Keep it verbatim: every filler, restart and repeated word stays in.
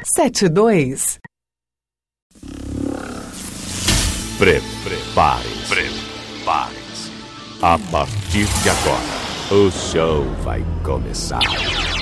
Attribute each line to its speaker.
Speaker 1: sete dois.
Speaker 2: Prepare-se. Prepare-se. A partir de agora, o show vai começar.